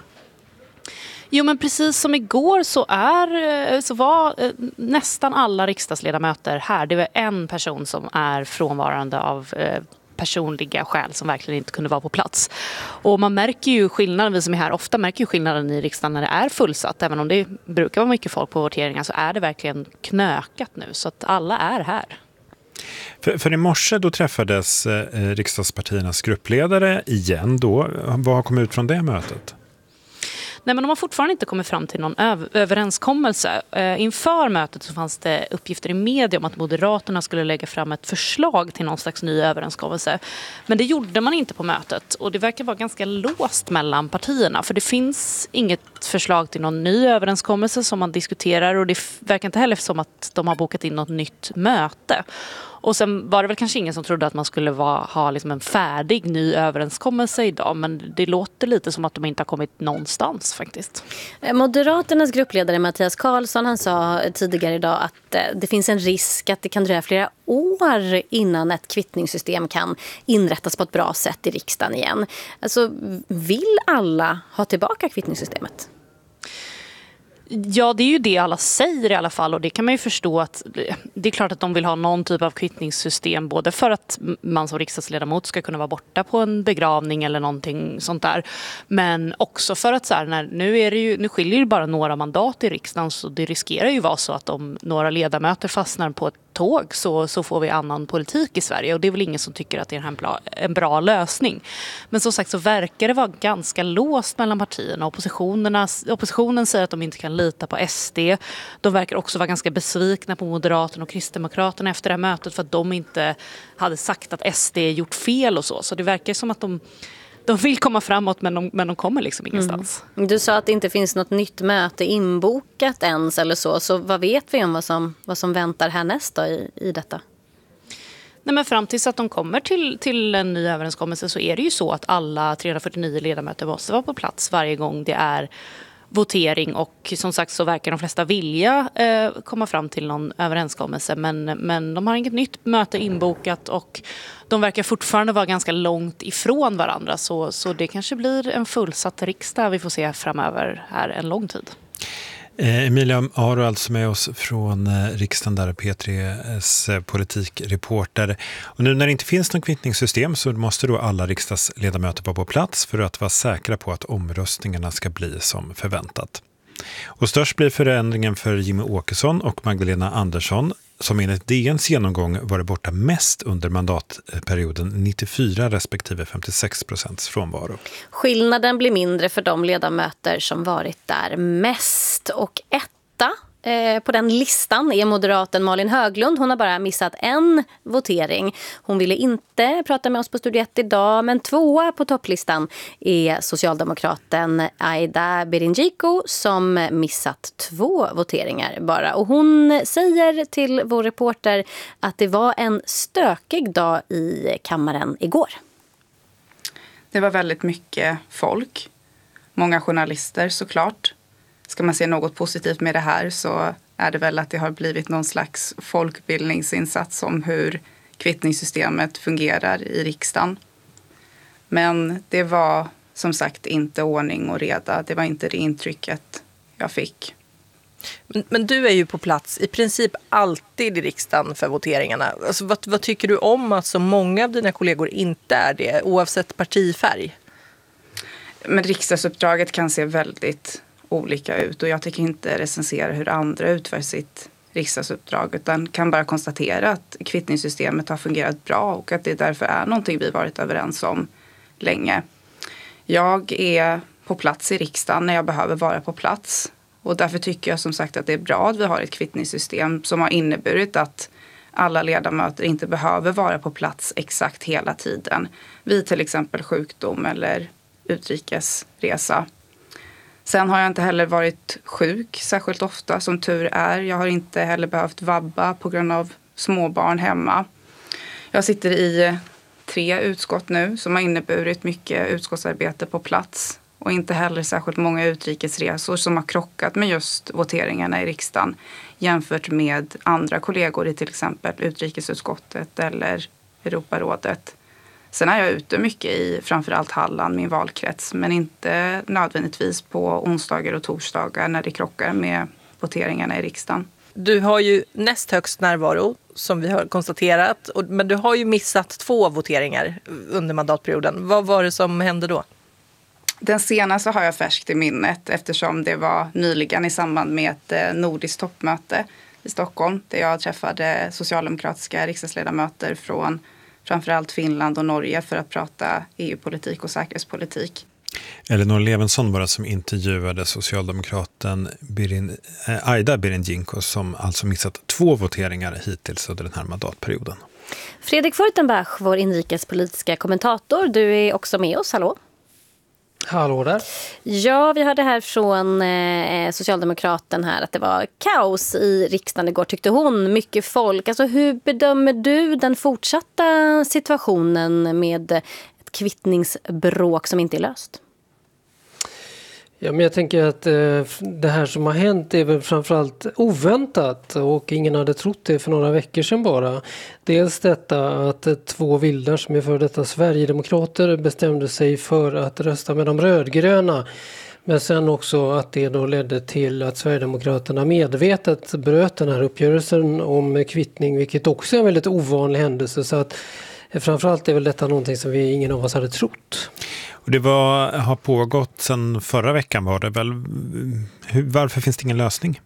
Jo, men precis som igår så var nästan alla riksdagsledamöter här. Det var en person som är frånvarande av personliga skäl som verkligen inte kunde vara på plats. Och man märker ju skillnaden, vi som är här ofta märker ju skillnaden i riksdagen när det är fullsatt. Även om det brukar vara mycket folk på voteringar så är det verkligen knökat nu. Så att alla är här. För i morse då träffades riksdagspartiernas gruppledare igen då. Vad har kommit ut från det mötet? Nej, men de har fortfarande inte kommit fram till någon överenskommelse. Inför mötet så fanns det uppgifter i media om att Moderaterna skulle lägga fram ett förslag till någon slags ny överenskommelse. Men det gjorde man inte på mötet och det verkar vara ganska låst mellan partierna. För det finns inget förslag till någon ny överenskommelse som man diskuterar och det verkar inte heller som att de har bokat in något nytt möte. Och sen var det väl kanske ingen som trodde att man skulle ha liksom en färdig ny överenskommelse idag. Men det låter lite som att de inte har kommit någonstans faktiskt. Moderaternas gruppledare Mattias Karlsson han sa tidigare idag att det finns en risk att det kan dröja flera år innan ett kvittningssystem kan inrättas på ett bra sätt i riksdagen igen. Alltså, vill alla ha tillbaka kvittningssystemet? Ja, det är ju det alla säger i alla fall och det kan man ju förstå att det är klart att de vill ha någon typ av kvittningssystem både för att man som riksdagsledamot ska kunna vara borta på en begravning eller någonting sånt där. Men också för att så här, nu skiljer det bara några mandat i riksdagen så det riskerar ju vara så att om några ledamöter fastnar på ett tåg så får vi annan politik i Sverige och det är väl ingen som tycker att det är en bra lösning. Men som sagt så verkar det vara ganska låst mellan partierna. Oppositionen säger att de inte kan lita på SD. De verkar också vara ganska besvikna på Moderaterna och Kristdemokraterna efter det här mötet för att de inte hade sagt att SD gjort fel och så. Så det verkar som att de vill komma framåt men de kommer liksom ingenstans. Du sa att det inte finns något nytt möte inbokat ens eller så vad vet vi om vad som väntar härnäst då i detta? Nej, men fram tills att de kommer till en ny överenskommelse så är det ju så att alla 349 ledamöter måste vara på plats varje gång det är votering och som sagt så verkar de flesta vilja komma fram till någon överenskommelse men de har inget nytt möte inbokat och de verkar fortfarande vara ganska långt ifrån varandra så det kanske blir en fullsatt riksdag vi får se framöver här en lång tid. Emilia Aro alltså med oss från riksdagen där P3s politikreporter. Och nu när det inte finns något kvittningssystem så måste då alla riksdagsledamöter vara på plats för att vara säkra på att omröstningarna ska bli som förväntat. Och störst blir förändringen för Jimmy Åkesson och Magdalena Andersson som enligt DNs genomgång var borta mest under mandatperioden 94 respektive 56% frånvaro. Skillnaden blir mindre för de ledamöter som varit där mest och etta på den listan är moderaten Malin Höglund. Hon har bara missat en votering. Hon ville inte prata med oss på Studio 1 idag, men 2 på topplistan är socialdemokraten Aida Birinjiko som missat 2 voteringar bara. Och hon säger till vår reporter att det var en stökig dag i kammaren igår. Det var väldigt mycket folk. Många journalister såklart. Ska man se något positivt med det här så är det väl att det har blivit någon slags folkbildningsinsats om hur kvittningssystemet fungerar i riksdagen. Men det var som sagt inte ordning och reda. Det var inte det intrycket jag fick. Men du är ju på plats i princip alltid i riksdagen för voteringarna. Alltså, vad tycker du om att så många av dina kollegor inte är det, oavsett partifärg? Men riksdagsuppdraget kan se väldigt olika ut och jag tycker inte recensera hur andra utför sitt riksdagsuppdrag utan kan bara konstatera att kvittningssystemet har fungerat bra och att det därför är någonting vi varit överens om länge. Jag är på plats i riksdagen när jag behöver vara på plats och därför tycker jag som sagt att det är bra att vi har ett kvittningssystem som har inneburit att alla ledamöter inte behöver vara på plats exakt hela tiden vid till exempel sjukdom eller utrikesresa. Sen har jag inte heller varit sjuk särskilt ofta som tur är. Jag har inte heller behövt vabba på grund av småbarn hemma. Jag sitter i 3 utskott nu som har inneburit mycket utskottsarbete på plats. Och inte heller särskilt många utrikesresor som har krockat med just voteringarna i riksdagen jämfört med andra kollegor i till exempel utrikesutskottet eller Europarådet. Sen är jag ute mycket i framförallt Halland, min valkrets, men inte nödvändigtvis på onsdagar och torsdagar när det krockar med voteringarna i riksdagen. Du har ju näst högst närvaro som vi har konstaterat, men du har ju missat 2 voteringar under mandatperioden. Vad var det som hände då? Den senaste har jag färskt i minnet eftersom det var nyligen i samband med ett nordiskt toppmöte i Stockholm där jag träffade socialdemokratiska riksdagsledamöter från framförallt Finland och Norge för att prata EU-politik och säkerhetspolitik. Elinor Levensson var det som intervjuade socialdemokraten Aida Birinjiko som alltså missat 2 voteringar hittills under den här mandatperioden. Fredrik Furtenbach, vår inrikespolitiska kommentator, du är också med oss, hallå? Hallå där. Ja, vi hörde här från socialdemokraten här att det var kaos i riksdagen igår, tyckte hon. Mycket folk. Alltså, hur bedömer du den fortsatta situationen med ett kvittningsbråk som inte är löst? Ja, men jag tänker att det här som har hänt är väl framförallt oväntat och ingen hade trott det för några veckor sedan bara. Dels detta att 2 vildar som är för detta Sverigedemokrater bestämde sig för att rösta med de rödgröna. Men sen också att det då ledde till att Sverigedemokraterna medvetet bröt den här uppgörelsen om kvittning, vilket också är en väldigt ovanlig händelse. Så att framförallt är väl detta någonting som ingen av oss hade trott. Och det har pågått sedan förra veckan var det väl. Varför finns det ingen lösning?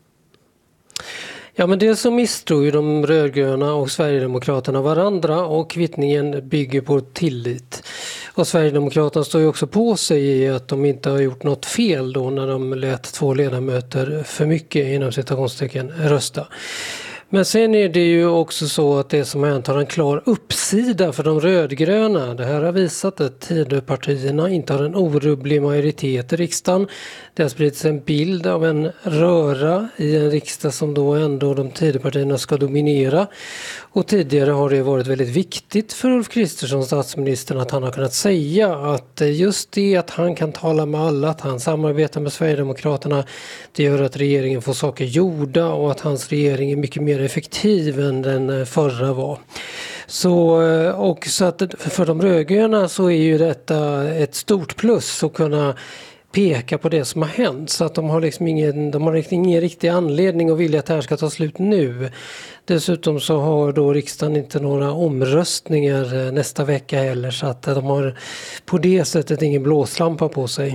Ja, men det som misstror ju de rödgröna och Sverigedemokraterna varandra och kvittningen bygger på tillit. Och Sverigedemokraterna står ju också på sig i att de inte har gjort något fel då när de lät 2 ledamöter för mycket inom citationstecken rösta. Men sen är det ju också så att det som hänt har en klar uppsida för de rödgröna. Det här har visat att Tidöpartierna inte har en orubblig majoritet i riksdagen. Det har spridits en bild av en röra i en riksdag som då ändå de Tidöpartierna ska dominera. Och tidigare har det varit väldigt viktigt för Ulf Kristersson, statsministern, att han har kunnat säga att just det att han kan tala med alla, att han samarbetar med Sverigedemokraterna, det gör att regeringen får saker gjorda och att hans regering är mycket mer effektiv än den förra var. Så att för de rödgröna så är ju detta ett stort plus att kunna peka på det som har hänt, så att de har ingen riktig anledning att vilja att det här ska ta slut nu. Dessutom så har då riksdagen inte några omröstningar nästa vecka heller, så att de har på det sättet ingen blåslampa på sig.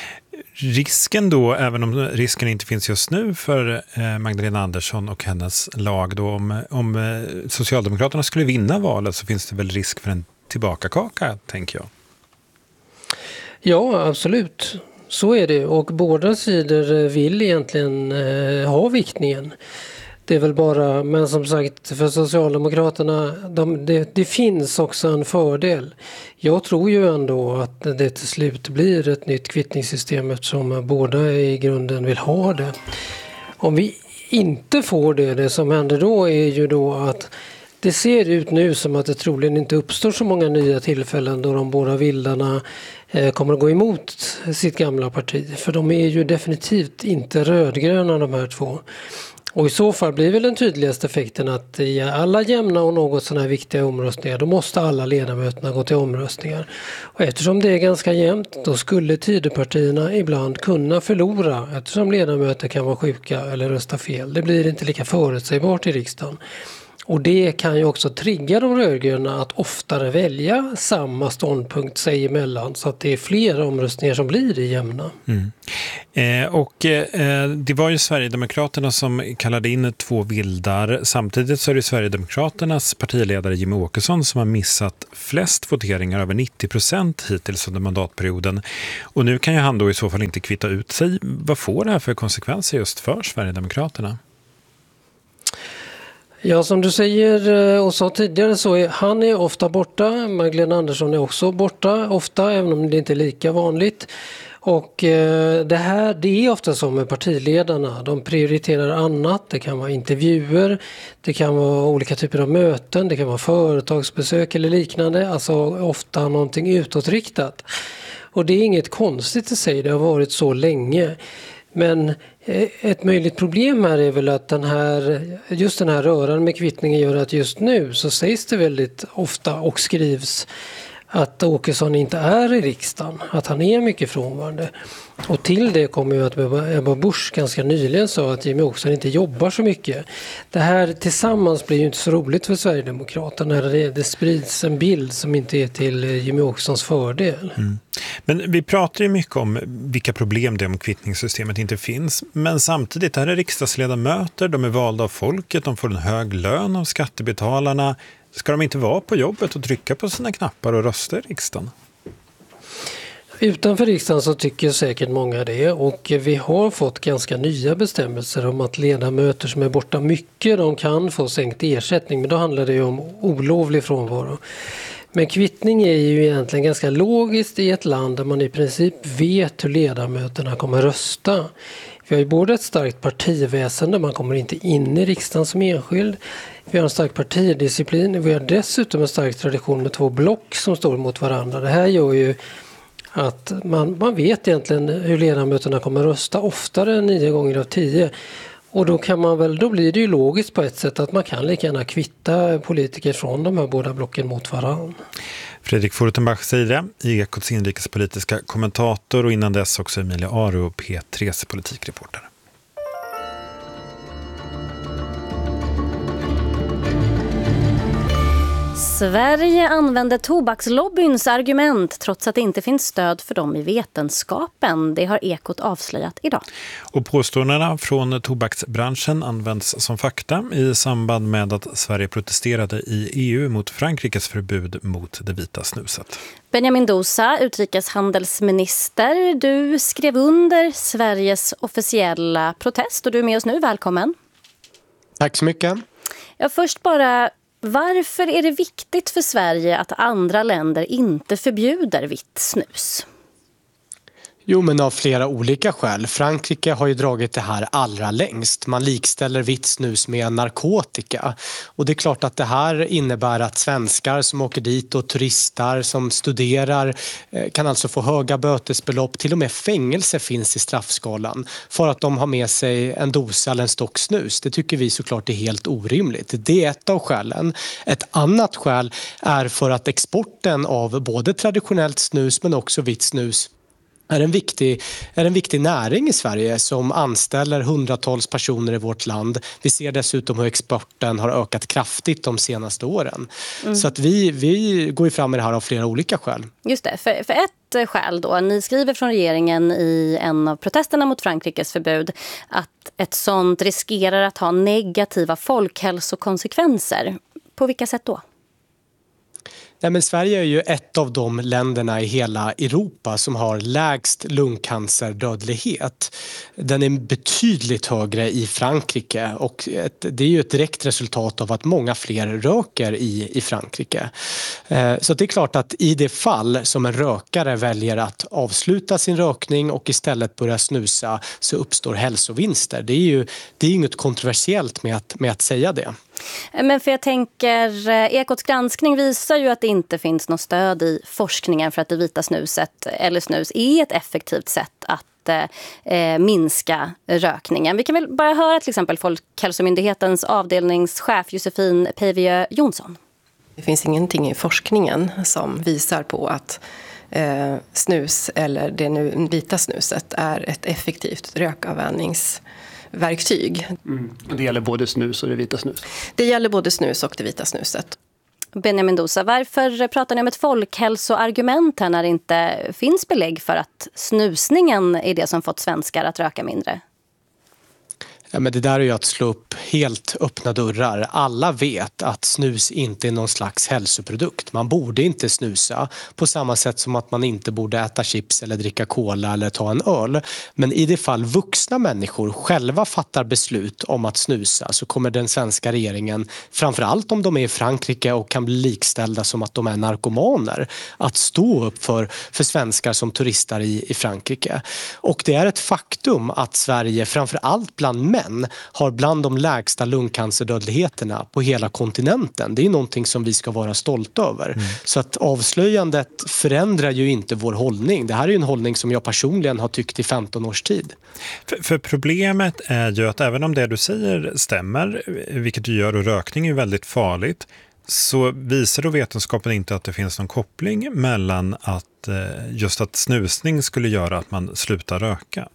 Risken då, även om risken inte finns just nu för Magdalena Andersson och hennes lag då, om Socialdemokraterna skulle vinna valet så finns det väl risk för en tillbakakaka, tänker jag. Ja, absolut. så är det. Och båda sidor vill egentligen ha viktningen. Det är väl bara, men som sagt för Socialdemokraterna, det finns också en fördel. Jag tror ju ändå att det till slut blir ett nytt kvittningssystem eftersom båda i grunden vill ha det. Om vi inte får det som händer då är ju då att det ser ut nu som att det troligen inte uppstår så många nya tillfällen då de båda vildarna kommer att gå emot sitt gamla parti. För de är ju definitivt inte rödgröna de här två. Och i så fall blir väl den tydligaste effekten att i alla jämna och något sådana här viktiga omröstningar då måste alla ledamöterna gå till omröstningar. Och eftersom det är ganska jämnt då skulle Tidöpartierna ibland kunna förlora eftersom ledamöter kan vara sjuka eller rösta fel. Det blir inte lika förutsägbart i riksdagen. Och det kan ju också trigga de rödgröna att oftare välja samma ståndpunkt sig emellan så att det är fler omröstningar som blir jämna. Det var ju Sverigedemokraterna som kallade in 2 vildar. Samtidigt så är det Sverigedemokraternas partiledare Jimmie Åkesson som har missat flest voteringar, över 90% hittills under mandatperioden. Och nu kan ju han då i så fall inte kvitta ut sig. Vad får det här för konsekvenser just för Sverigedemokraterna? Ja, som du säger och sa tidigare så är han ofta borta. Magdalena Andersson är också borta ofta, även om det inte är lika vanligt. Och det är ofta som med partiledarna. De prioriterar annat. Det kan vara intervjuer, det kan vara olika typer av möten, det kan vara företagsbesök eller liknande. Alltså ofta någonting utåtriktat. Och det är inget konstigt i sig, det har varit så länge. Men ett möjligt problem här är väl att just den här röran med kvittningen gör att just nu så sägs det väldigt ofta och skrivs att Åkesson inte är i riksdagen, att han är mycket frånvarande. Och till det kommer ju att Ebba Busch ganska nyligen sa att Jimmie Åkesson inte jobbar så mycket. Det här tillsammans blir ju inte så roligt för Sverigedemokraterna när det sprids en bild som inte är till Jimmie Åkessons fördel. Men vi pratar ju mycket om vilka problem det är om kvittningssystemet inte finns. Men samtidigt, det här är riksdagsledamöter, de är valda av folket, de får en hög lön av skattebetalarna. Ska de inte vara på jobbet och trycka på sina knappar och rösta i riksdagen? Utanför riksdagen så tycker säkert många det, och vi har fått ganska nya bestämmelser om att ledamöter som är borta mycket, de kan få sänkt ersättning, men då handlar det ju om olovlig frånvaro. Men kvittning är ju egentligen ganska logiskt i ett land där man i princip vet hur ledamöterna kommer rösta. Vi har ju både ett starkt partiväsende, man kommer inte in i riksdagen som enskild. Vi har en stark partidisciplin, vi har dessutom en stark tradition med 2 block som står mot varandra. Det här gör ju att man vet egentligen hur ledamöterna kommer rösta oftare än 9 gånger av 10. Och då blir det ju logiskt på ett sätt att man kan lika gärna kvitta politiker från de här båda blocken mot varandra. Fredrik Furtenbach säger det, i Ekots inrikespolitiska kommentator, och innan dess också Emilia Aro, P3s politikreporter. Sverige använder tobakslobbyns argument trots att det inte finns stöd för dem i vetenskapen. Det har Ekot avslöjat idag. Och påståendena från tobaksbranschen används som fakta i samband med att Sverige protesterade i EU mot Frankrikes förbud mot det vita snuset. Benjamin Dousa, utrikeshandelsminister, du skrev under Sveriges officiella protest och du är med oss nu. Välkommen. Tack så mycket. Ja, först bara, varför är det viktigt för Sverige att andra länder inte förbjuder vitt snus? Jo, men av flera olika skäl. Frankrike har ju dragit det här allra längst. Man likställer vitt snus med narkotika. Och det är klart att det här innebär att svenskar som åker dit och turistar som studerar kan alltså få höga bötesbelopp. Till och med fängelse finns i straffskalan för att de har med sig en dosa eller en stock snus. Det tycker vi såklart är helt orimligt. Det är ett av skälen. Ett annat skäl är för att exporten av både traditionellt snus men också vitt snus är en viktig näring i Sverige som anställer hundratals personer i vårt land. Vi ser dessutom hur exporten har ökat kraftigt de senaste åren. Så att vi går ju fram med det här av flera olika skäl. Just det, för ett skäl då. Ni skriver från regeringen i en av protesterna mot Frankrikes förbud att ett sånt riskerar att ha negativa folkhälsokonsekvenser. På vilka sätt då? Nej, men Sverige är ju ett av de länderna i hela Europa som har lägst lungcancerdödlighet. Den är betydligt högre i Frankrike och det är ju ett direkt resultat av att många fler röker i Frankrike. Så det är klart att i det fall som en rökare väljer att avsluta sin rökning och istället börja snusa så uppstår hälsovinster. Det är inget kontroversiellt med att säga det. Men för jag tänker, Ekots granskning visar ju att det inte finns något stöd i forskningen för att det vita snuset eller snus är ett effektivt sätt att minska rökningen. Vi kan väl bara höra till exempel Folkhälsomyndighetens avdelningschef Josefin Peiviö Jonsson. Det finns ingenting i forskningen som visar på att snus eller det nu vita snuset är ett effektivt rökavvänjningsverktyg. Och det gäller både snus och det vita snus? Det gäller både snus och det vita snuset. Benjamin Dousa, varför pratar ni om ett folkhälsoargument här när det inte finns belägg för att snusningen är det som fått svenskar att röka mindre? Ja, men det där är ju att slå upp helt öppna dörrar. Alla vet att snus inte är någon slags hälsoprodukt. Man borde inte snusa på samma sätt som att man inte borde äta chips eller dricka cola eller ta en öl. Men i det fall vuxna människor själva fattar beslut om att snusa så kommer den svenska regeringen, framförallt om de är i Frankrike och kan bli likställda som att de är narkomaner, att stå upp för svenskar som turistar i Frankrike. Och det är ett faktum att Sverige, framförallt bland män, har bland de lägsta lungcancerdödligheterna på hela kontinenten. Det är någonting som vi ska vara stolta över. Så att avslöjandet förändrar ju inte vår hållning. Det här är ju en hållning som jag personligen har tyckt i 15 års tid. För problemet är ju att även om det du säger stämmer, vilket du gör och rökning är väldigt farligt, så visar då vetenskapen inte att det finns någon koppling mellan att just att snusning skulle göra att man slutar röka.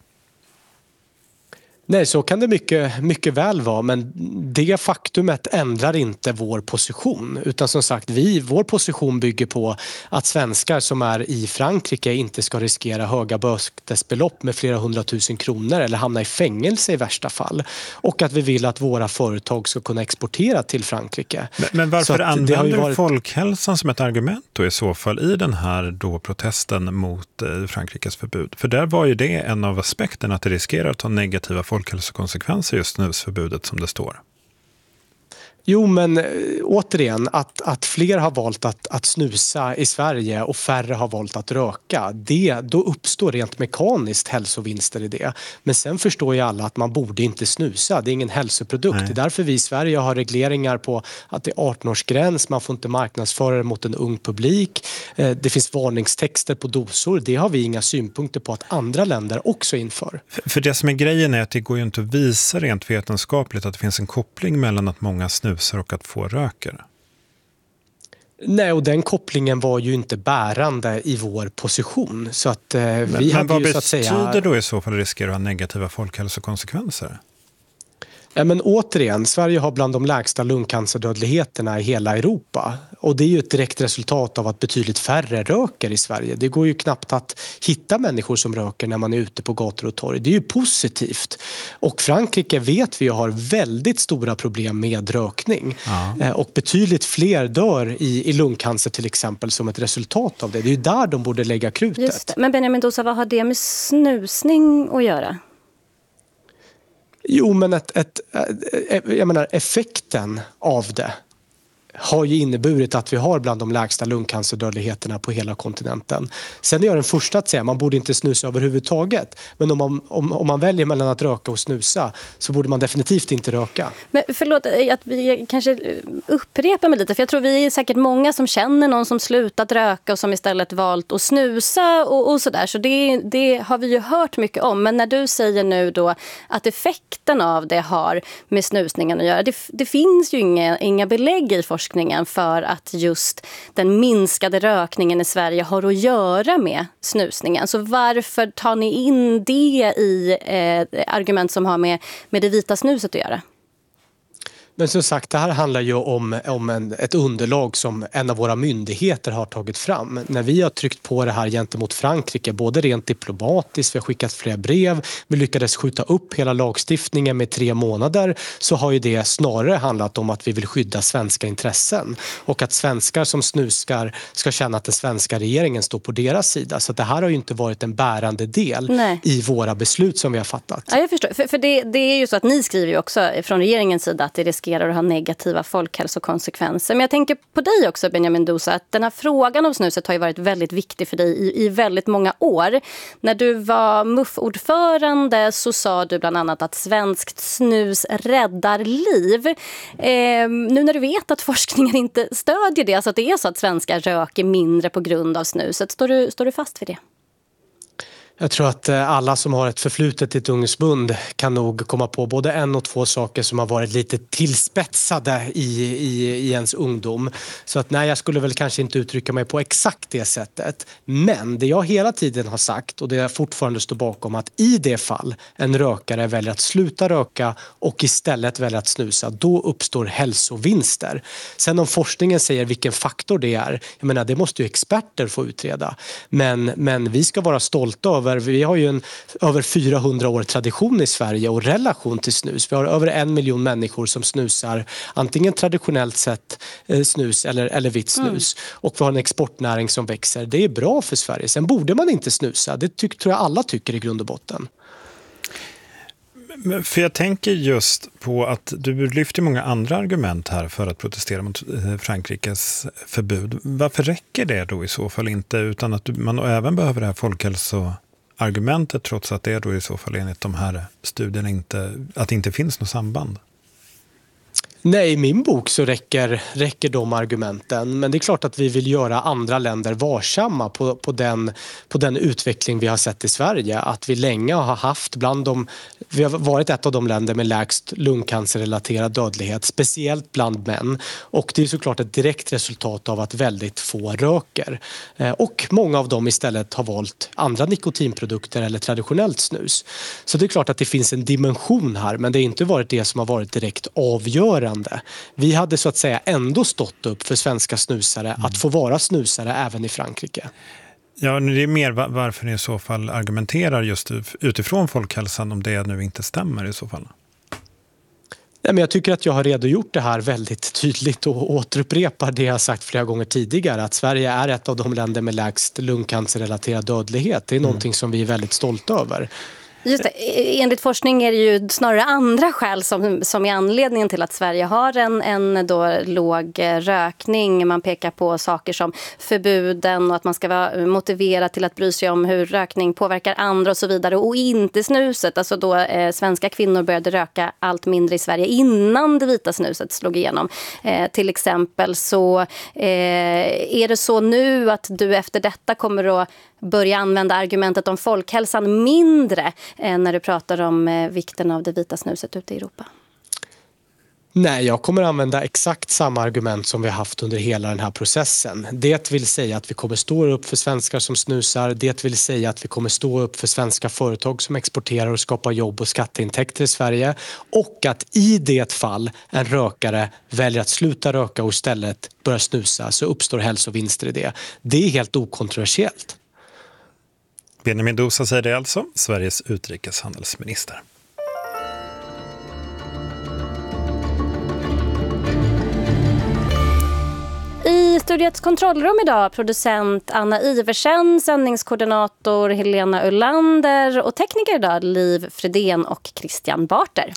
Nej, så kan det mycket väl vara, men det faktumet ändrar inte vår position. Utan som sagt, vår position bygger på att svenskar som är i Frankrike inte ska riskera höga bötesbelopp med flera 100 000 kronor eller hamna i fängelse i värsta fall. Och att vi vill att våra företag ska kunna exportera till Frankrike. Men varför använder varit... folkhälsan som ett argument då i så fall i den här då protesten mot Frankrikes förbud? För där var ju det en av aspekterna att det riskerar att ha negativa folkhälsokonsekvenser just snusförbudet som det står. Jo, men återigen, att fler har valt att snusa i Sverige och färre har valt att röka, då uppstår rent mekaniskt hälsovinster i det. Men sen förstår ju alla att man borde inte snusa, det är ingen hälsoprodukt. Nej. Det är därför vi i Sverige har regleringar på att det är 18-årsgräns, man får inte marknadsföra det mot en ung publik. Det finns varningstexter på dosor, det har vi inga synpunkter på att andra länder också inför. För det som är grejen är att det går ju inte att visa rent vetenskapligt att det finns en koppling mellan att många snusar och att få röker. Nej, och den kopplingen var ju inte bärande i vår position. Så att men vad betyder då i så fall riskerar att ha negativa folkhälsokonsekvenser? Ja, men återigen, Sverige har bland de lägsta lungcancerdödligheterna i hela Europa. Och det är ju ett direkt resultat av att betydligt färre röker i Sverige. Det går ju knappt att hitta människor som röker när man är ute på gator och torg. Det är ju positivt. Och Frankrike vet vi har väldigt stora problem med rökning. Ja. Och betydligt fler dör i lungcancer till exempel som ett resultat av det. Det är ju där de borde lägga krutet. Just det. Men Benjamin Dousa, vad har det med snusning att göra? Jo, men jag menar, effekten av det har ju inneburit att vi har bland de lägsta lungcancerdödligheterna på hela kontinenten. Sen är jag den första att säga att man borde inte snusa överhuvudtaget. Men om man väljer mellan att röka och snusa så borde man definitivt inte röka. Men förlåt att vi kanske upprepar mig lite. För jag tror vi är säkert många som känner någon som slutat röka och som istället valt att snusa och sådär. Så det har vi ju hört mycket om. Men när du säger nu då att effekten av det har med snusningen att göra. Det finns ju inga belägg i forskningen för att just den minskade rökningen i Sverige har att göra med snusningen. Så varför tar ni in det i argument som har med det vita snuset att göra? Men som sagt, det här handlar ju om ett underlag som en av våra myndigheter har tagit fram. När vi har tryckt på det här gentemot Frankrike, både rent diplomatiskt, vi har skickat fler brev, vi lyckades skjuta upp hela lagstiftningen med 3 månader, så har ju det snarare handlat om att vi vill skydda svenska intressen och att svenskar som snusar ska känna att den svenska regeringen står på deras sida. Så det här har ju inte varit en bärande del i våra beslut som vi har fattat. Ja, jag förstår. För det är ju så att ni skriver ju också från regeringens sida att det riskerar att ha negativa folkhälsokonsekvenser. Men jag tänker på dig också, Benjamin Dousa, att den här frågan om snuset har ju varit väldigt viktig för dig i väldigt många år. När du var MUF-ordförande så sa du bland annat att svenskt snus räddar liv. Nu när du vet att forskningen inte stödjer det, alltså att det är så att svenskar röker mindre på grund av snuset, står du fast vid det? Jag tror att alla som har ett förflutet i ett ungdomsförbund kan nog komma på både 1 och 2 saker som har varit lite tillspetsade i ens ungdom. Så att nej, jag skulle väl kanske inte uttrycka mig på exakt det sättet. Men det jag hela tiden har sagt och det jag fortfarande står bakom, att i det fall en rökare väljer att sluta röka och istället väljer att snusa, då uppstår hälsovinster. Sen om forskningen säger vilken faktor det är, jag menar, det måste ju experter få utreda. Men vi ska vara stolta över. Vi har ju över 400 år tradition i Sverige och relation till snus. Vi har över 1 miljon människor som snusar antingen traditionellt sett snus eller vitt snus. Och vi har en exportnäring som växer. Det är bra för Sverige. Sen borde man inte snusa. Det tror jag alla tycker i grund och botten. För jag tänker just på att du lyfter många andra argument här för att protestera mot Frankrikes förbud. Varför räcker det då i så fall inte, utan att man även behöver det här folkhälsoargumentet, trots att det då i så fall enligt de här studierna att det inte finns något samband? Nej, i min bok så räcker de argumenten. Men det är klart att vi vill göra andra länder varsamma på den utveckling vi har sett i Sverige. Att vi länge har haft vi har varit ett av de länder med lägst lungcancerrelaterad dödlighet, speciellt bland män. Och det är såklart ett direkt resultat av att väldigt få röker. Och många av dem istället har valt andra nikotinprodukter eller traditionellt snus. Så det är klart att det finns en dimension här, men det har inte varit det som har varit direkt avgörande. Vi hade så att säga ändå stått upp för svenska snusare att få vara snusare även i Frankrike. Ja, det är mer varför ni i så fall argumenterar just utifrån folkhälsan, om det nu inte stämmer i så fall. Nej, men jag tycker att jag har redogjort det här väldigt tydligt och återupprepar det jag sagt flera gånger tidigare, att Sverige är ett av de länder med lägst lungcancerrelaterad dödlighet. Det är någonting som vi är väldigt stolta över. Just det. Enligt forskning är det ju snarare andra skäl som är anledningen till att Sverige har en då låg rökning. Man pekar på saker som förbuden och att man ska vara motiverad till att bry sig om hur rökning påverkar andra och så vidare. Och inte snuset. Alltså då svenska kvinnor började röka allt mindre i Sverige innan det vita snuset slog igenom. Till exempel så är det så nu att du efter detta kommer att börja använda argumentet om folkhälsan mindre när du pratar om vikten av det vita snuset ute i Europa? Nej, jag kommer använda exakt samma argument som vi har haft under hela den här processen. Det vill säga att vi kommer stå upp för svenskar som snusar. Det vill säga att vi kommer stå upp för svenska företag som exporterar och skapar jobb och skatteintäkter i Sverige. Och att i det fall en rökare väljer att sluta röka och istället börja snusa, så uppstår hälsovinster i det. Det är helt okontroversiellt. Benjamin Dousa säger det alltså, Sveriges utrikeshandelsminister. I studiets kontrollrum idag producent Anna Iversen, sändningskoordinator Helena Ullander och tekniker idag Liv Fredén och Christian Barter.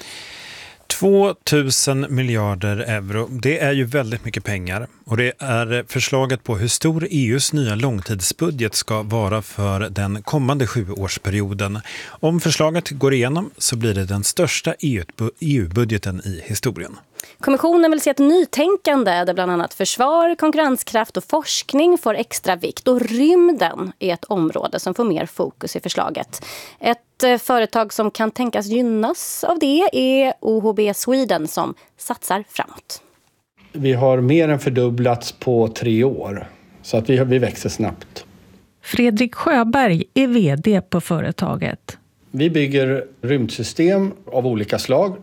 2000 miljarder euro, det är ju väldigt mycket pengar, och det är förslaget på hur stor EUs nya långtidsbudget ska vara för den kommande 7-årsperioden. Om förslaget går igenom så blir det den största EU-budgeten i historien. Kommissionen vill se ett nytänkande där bland annat försvar, konkurrenskraft och forskning får extra vikt, och rymden är ett område som får mer fokus i förslaget. Ett företag som kan tänkas gynnas av det är OHB Sweden som satsar framåt. Vi har mer än fördubblats på 3 år, så att vi växer snabbt. Fredrik Sjöberg är vd på företaget. Vi bygger rymdsystem av olika slag.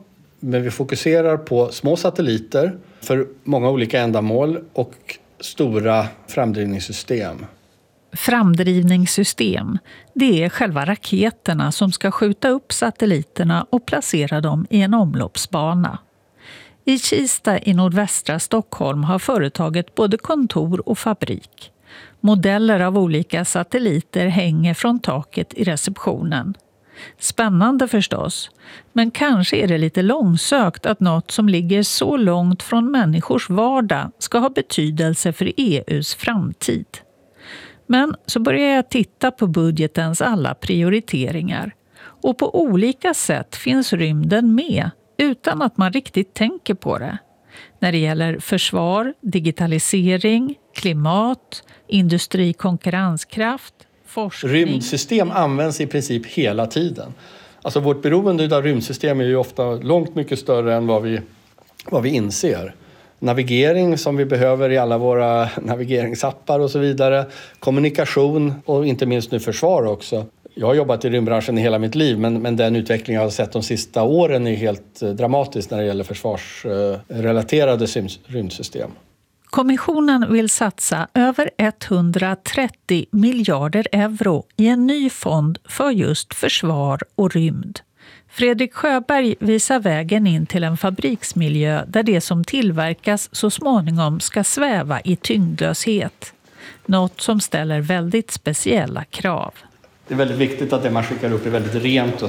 Men vi fokuserar på små satelliter för många olika ändamål och stora framdrivningssystem. Framdrivningssystem, det är själva raketerna som ska skjuta upp satelliterna och placera dem i en omloppsbana. I Kista i nordvästra Stockholm har företaget både kontor och fabrik. Modeller av olika satelliter hänger från taket i receptionen. Spännande förstås, men kanske är det lite långsökt att något som ligger så långt från människors vardag ska ha betydelse för EUs framtid. Men så börjar jag titta på budgetens alla prioriteringar. Och på olika sätt finns rymden med utan att man riktigt tänker på det. När det gäller försvar, digitalisering, klimat, industrikonkurrenskraft, forskning. Rymdsystem används i princip hela tiden. Alltså vårt beroende av rymdsystem är ju ofta långt mycket större än vad vi inser. Navigering som vi behöver i alla våra navigeringsappar och så vidare. Kommunikation och inte minst nu försvar också. Jag har jobbat i rymdbranschen i hela mitt liv men den utveckling jag har sett de sista åren är helt dramatisk när det gäller försvarsrelaterade rymdsystem. Kommissionen vill satsa över 130 miljarder euro i en ny fond för just försvar och rymd. Fredrik Sjöberg visar vägen in till en fabriksmiljö där det som tillverkas så småningom ska sväva i tyngdlöshet. Något som ställer väldigt speciella krav. Det är väldigt viktigt att det man skickar upp är väldigt rent och